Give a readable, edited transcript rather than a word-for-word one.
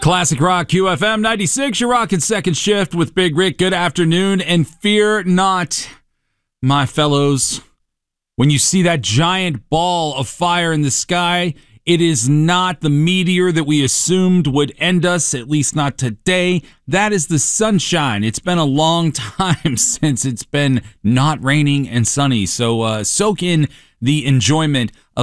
Classic Rock QFM 96, you're rocking second shift with Big Rick. Good afternoon, and fear not, my fellows. When you see that giant ball of fire in the sky, it is not the meteor that we assumed would end us, at least not today. That is the sunshine. It's been a long time since it's been not raining and sunny, so soak in the enjoyment of